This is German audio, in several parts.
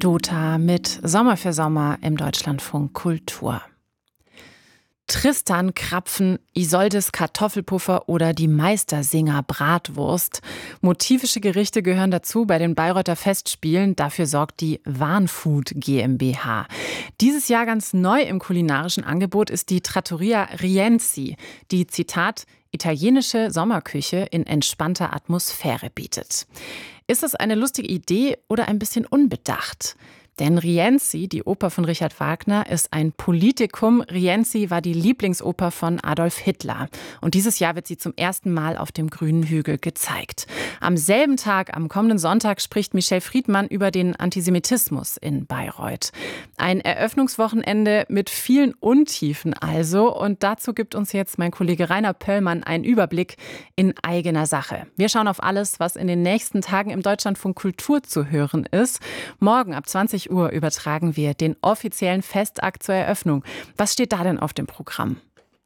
Dota mit Sommer für Sommer im Deutschlandfunk Kultur. Tristan Krapfen, Isoldes Kartoffelpuffer oder die Meistersinger Bratwurst. Motivische Gerichte gehören dazu bei den Bayreuther Festspielen. Dafür sorgt die Warnfood GmbH. Dieses Jahr ganz neu im kulinarischen Angebot ist die Trattoria Rienzi, die, Zitat, italienische Sommerküche in entspannter Atmosphäre bietet. Ist das eine lustige Idee oder ein bisschen unbedacht? Denn Rienzi, die Oper von Richard Wagner, ist ein Politikum. Rienzi war die Lieblingsoper von Adolf Hitler. Und dieses Jahr wird sie zum ersten Mal auf dem Grünen Hügel gezeigt. Am selben Tag, am kommenden Sonntag, spricht Michel Friedmann über den Antisemitismus in Bayreuth. Ein Eröffnungswochenende mit vielen Untiefen also. Und dazu gibt uns jetzt mein Kollege Rainer Pöllmann einen Überblick in eigener Sache. Wir schauen auf alles, was in den nächsten Tagen im Deutschlandfunk Kultur zu hören ist. Morgen ab 20 Uhr übertragen wir den offiziellen Festakt zur Eröffnung. Was steht da denn auf dem Programm?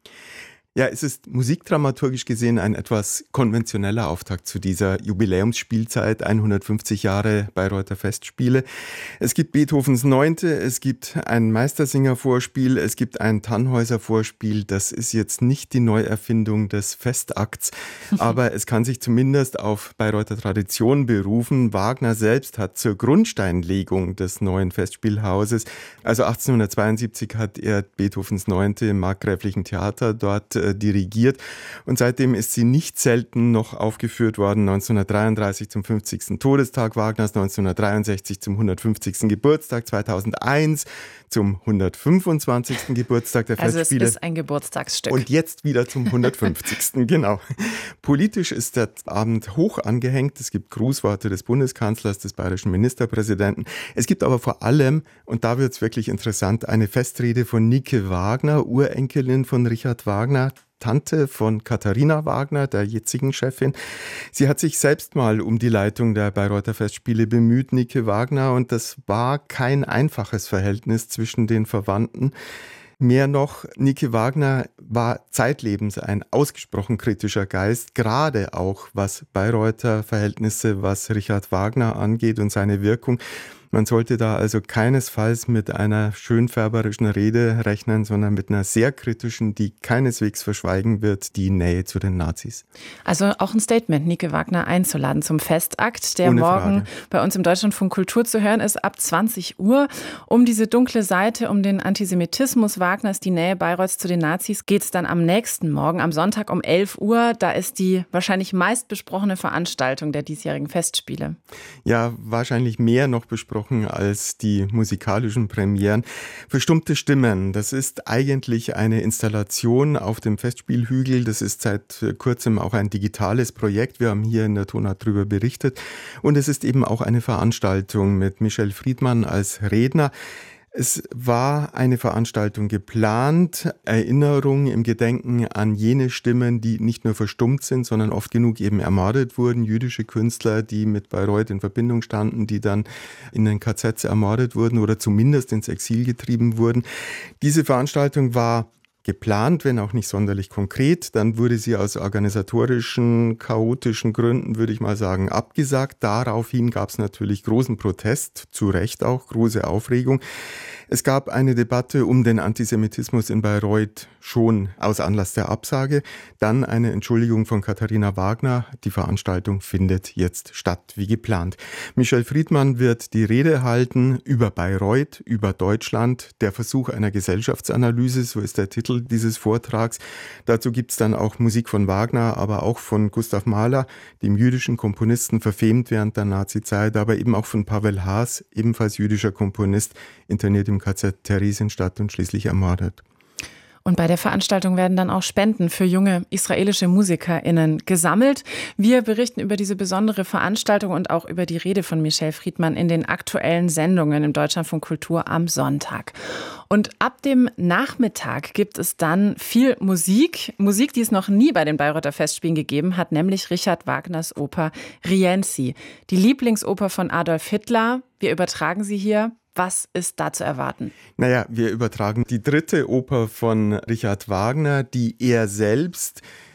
Ja, es ist musikdramaturgisch gesehen ein etwas konventioneller Auftakt zu dieser Jubiläumsspielzeit, 150 Jahre Bayreuther Festspiele. Es gibt Beethovens 9., es gibt ein Meistersinger-Vorspiel, es gibt ein Tannhäuser-Vorspiel. Das ist jetzt nicht die Neuerfindung des Festakts, aber es kann sich zumindest auf Bayreuther Tradition berufen. Wagner selbst hat zur Grundsteinlegung des neuen Festspielhauses, also 1872 hat er Beethovens 9. im Markgräflichen Theater dort dirigiert und seitdem ist sie nicht selten noch aufgeführt worden, 1933 zum 50. Todestag Wagners, 1963 zum 150. Geburtstag, 2001 zum 125. Geburtstag der Festspiele. Also es ist ein Geburtstagsstück. Und jetzt wieder zum 150. Genau. Politisch ist der Abend hoch angehängt. Es gibt Grußworte des Bundeskanzlers, des bayerischen Ministerpräsidenten. Es gibt aber vor allem, und da wird es wirklich interessant, eine Festrede von Nike Wagner, Urenkelin von Richard Wagner, Tante von Katharina Wagner, der jetzigen Chefin. Sie hat sich selbst mal um die Leitung der Bayreuther Festspiele bemüht, Nike Wagner, und das war kein einfaches Verhältnis zwischen den Verwandten. Mehr noch, Nike Wagner war zeitlebens ein ausgesprochen kritischer Geist, gerade auch was Bayreuther Verhältnisse, was Richard Wagner angeht und seine Wirkung. Man sollte da also keinesfalls mit einer schönfärberischen Rede rechnen, sondern mit einer sehr kritischen, die keineswegs verschweigen wird, die Nähe zu den Nazis. Also auch ein Statement, Nike Wagner einzuladen zum Festakt, der Ohne morgen Frage bei uns im Deutschlandfunk Kultur zu hören ist, ab 20 Uhr. Um diese dunkle Seite, um den Antisemitismus Wagners, die Nähe Bayreuths zu den Nazis, geht es dann am nächsten Morgen, am Sonntag um 11 Uhr. Da ist die wahrscheinlich meistbesprochene Veranstaltung der diesjährigen Festspiele. Ja, wahrscheinlich mehr noch besprochen als die musikalischen Premieren. Verstummte Stimmen, das ist eigentlich eine Installation auf dem Festspielhügel. Das ist seit kurzem auch ein digitales Projekt. Wir haben hier in der Tonart darüber berichtet. Und es ist eben auch eine Veranstaltung mit Michel Friedmann als Redner. Es war eine Veranstaltung geplant, Erinnerung im Gedenken an jene Stimmen, die nicht nur verstummt sind, sondern oft genug eben ermordet wurden. Jüdische Künstler, die mit Bayreuth in Verbindung standen, die dann in den KZs ermordet wurden oder zumindest ins Exil getrieben wurden. Diese Veranstaltung war geplant, wenn auch nicht sonderlich konkret. Dann wurde sie aus organisatorischen, chaotischen Gründen, würde ich mal sagen, abgesagt. Daraufhin gab es natürlich großen Protest, zu Recht auch, große Aufregung. Es gab eine Debatte um den Antisemitismus in Bayreuth schon aus Anlass der Absage. Dann eine Entschuldigung von Katharina Wagner. Die Veranstaltung findet jetzt statt, wie geplant. Michel Friedmann wird die Rede halten über Bayreuth, über Deutschland. Der Versuch einer Gesellschaftsanalyse, so ist der Titel dieses Vortrags. Dazu gibt es dann auch Musik von Wagner, aber auch von Gustav Mahler, dem jüdischen Komponisten, verfemt während der Nazizeit, aber eben auch von Pavel Haas, ebenfalls jüdischer Komponist, interniert im KZ Theresienstadt und schließlich ermordet. Und bei der Veranstaltung werden dann auch Spenden für junge israelische MusikerInnen gesammelt. Wir berichten über diese besondere Veranstaltung und auch über die Rede von Michel Friedmann in den aktuellen Sendungen im Deutschlandfunk Kultur am Sonntag. Und ab dem Nachmittag gibt es dann viel Musik. Musik, die es noch nie bei den Bayreuther Festspielen gegeben hat, nämlich Richard Wagners Oper Rienzi. Die Lieblingsoper von Adolf Hitler. Wir übertragen sie hier. Was ist da zu erwarten? Naja, wir übertragen die dritte Oper von Richard Wagner, die er selbst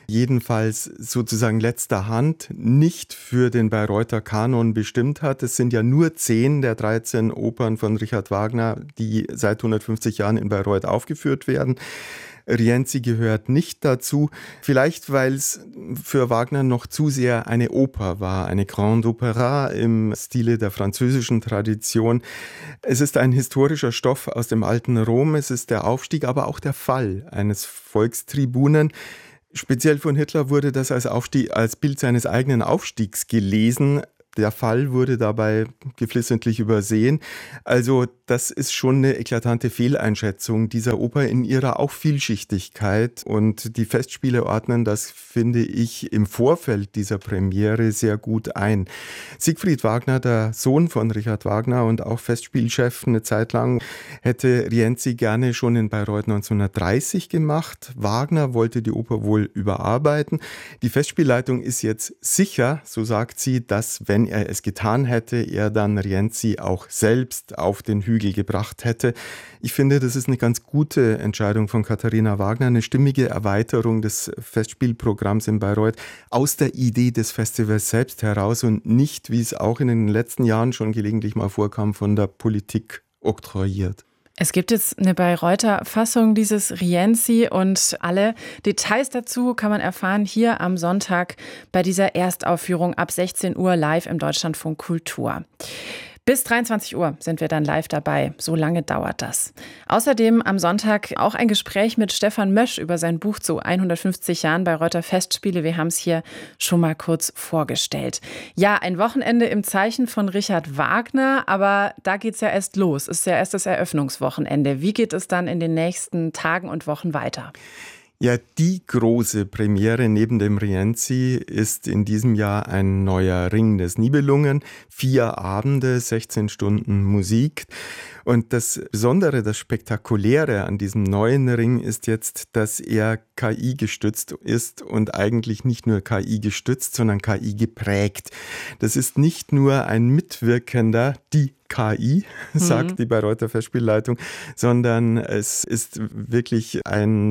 jedenfalls sozusagen letzter Hand nicht für den Bayreuther Kanon bestimmt hat. Es sind ja nur 10 der 13 Opern von Richard Wagner, die seit 150 Jahren in Bayreuth aufgeführt werden. Rienzi gehört nicht dazu, vielleicht weil es für Wagner noch zu sehr eine Oper war, eine Grande Opéra im Stile der französischen Tradition. Es ist ein historischer Stoff aus dem alten Rom, es ist der Aufstieg, aber auch der Fall eines Volkstribunen. Speziell von Hitler wurde das als Bild seines eigenen Aufstiegs gelesen. Der Fall wurde dabei geflissentlich übersehen. Also das ist schon eine eklatante Fehleinschätzung dieser Oper in ihrer auch Vielschichtigkeit. Und die Festspiele ordnen das, finde ich, im Vorfeld dieser Premiere sehr gut ein. Siegfried Wagner, der Sohn von Richard Wagner und auch Festspielchef eine Zeit lang, hätte Rienzi gerne schon in Bayreuth 1930 gemacht. Wagner wollte die Oper wohl überarbeiten. Die Festspielleitung ist jetzt sicher, so sagt sie, dass, wenn er es getan hätte, er dann Rienzi auch selbst auf den Hügel gebracht hätte. Ich finde, das ist eine ganz gute Entscheidung von Katharina Wagner, eine stimmige Erweiterung des Festspielprogramms in Bayreuth aus der Idee des Festivals selbst heraus und nicht, wie es auch in den letzten Jahren schon gelegentlich mal vorkam, von der Politik oktroyiert. Es gibt jetzt eine Bayreuther Fassung dieses Rienzi und alle Details dazu kann man erfahren hier am Sonntag bei dieser Erstaufführung ab 16 Uhr live im Deutschlandfunk Kultur. Bis 23 Uhr sind wir dann live dabei. So lange dauert das. Außerdem am Sonntag auch ein Gespräch mit Stefan Mösch über sein Buch zu 150 Jahren Bayreuther Festspiele. Wir haben es hier schon mal kurz vorgestellt. Ja, ein Wochenende im Zeichen von Richard Wagner, aber da geht's ja erst los. Ist ja erst das Eröffnungswochenende. Wie geht es dann in den nächsten Tagen und Wochen weiter? Ja, die große Premiere neben dem Rienzi ist in diesem Jahr ein neuer Ring des Nibelungen. 4 Abende, 16 Stunden Musik. Und das Besondere, das Spektakuläre an diesem neuen Ring ist jetzt, dass er KI-gestützt ist und eigentlich nicht nur KI-gestützt, sondern KI-geprägt. Das ist nicht nur ein Mitwirkender, die KI, sagt die Bayreuther Festspielleitung, sondern es ist wirklich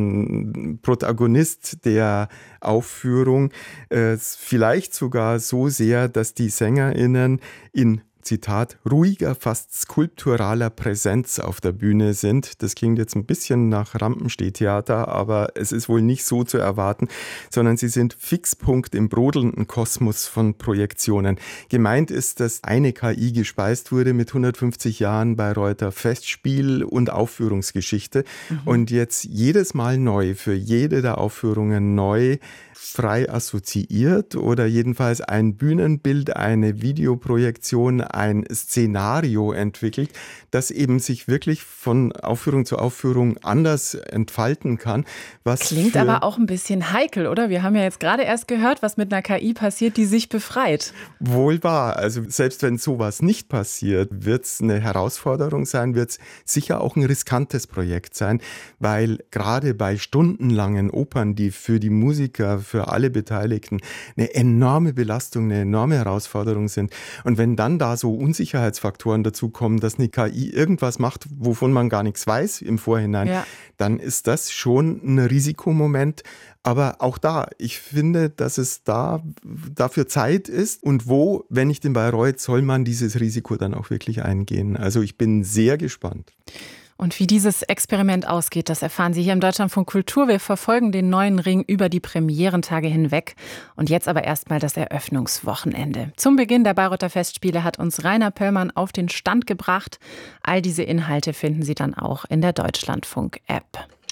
ein Protagonist der Aufführung, vielleicht sogar so sehr, dass die SängerInnen in Zitat, ruhiger, fast skulpturaler Präsenz auf der Bühne sind. Das klingt jetzt ein bisschen nach Rampensteh-Theater, aber es ist wohl nicht so zu erwarten, sondern sie sind Fixpunkt im brodelnden Kosmos von Projektionen. Gemeint ist, dass eine KI gespeist wurde mit 150 Jahren Bayreuther Festspiel und Aufführungsgeschichte und jetzt jedes Mal neu, für jede der Aufführungen neu, frei assoziiert oder jedenfalls ein Bühnenbild, eine Videoprojektion, ein Szenario entwickelt, das eben sich wirklich von Aufführung zu Aufführung anders entfalten kann. Klingt aber auch ein bisschen heikel, oder? Wir haben ja jetzt gerade erst gehört, was mit einer KI passiert, die sich befreit. Wohl wahr. Also selbst wenn sowas nicht passiert, wird es eine Herausforderung sein, wird es sicher auch ein riskantes Projekt sein, weil gerade bei stundenlangen Opern, die für die Musiker, für alle Beteiligten eine enorme Belastung, eine enorme Herausforderung sind. Und wenn dann da so Unsicherheitsfaktoren dazukommen, dass eine KI irgendwas macht, wovon man gar nichts weiß im Vorhinein, dann ist das schon ein Risikomoment. Aber auch da, ich finde, dass es dafür Zeit ist und wo, wenn nicht in Bayreuth, soll man dieses Risiko dann auch wirklich eingehen. Also ich bin sehr gespannt. Und wie dieses Experiment ausgeht, das erfahren Sie hier im Deutschlandfunk Kultur. Wir verfolgen den neuen Ring über die Premierentage hinweg. Und jetzt aber erstmal das Eröffnungswochenende. Zum Beginn der Bayreuther Festspiele hat uns Rainer Pöllmann auf den Stand gebracht. All diese Inhalte finden Sie dann auch in der Deutschlandfunk-App.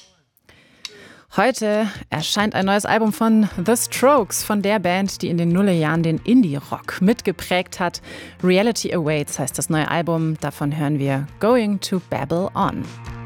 Heute erscheint ein neues Album von The Strokes, von der Band, die in den Nullerjahren den Indie-Rock mitgeprägt hat. Reality Awaits heißt das neue Album. Davon hören wir Going to Babble On.